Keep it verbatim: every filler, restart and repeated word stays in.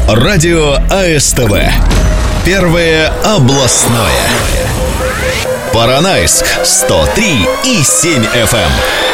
Радио АСТВ. Первое областное. Поронайск сто три и семь эф эм.